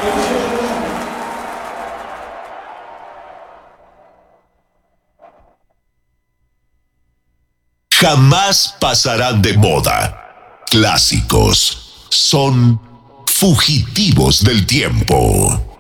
Jamás pasarán de moda. Clásicos son fugitivos del tiempo.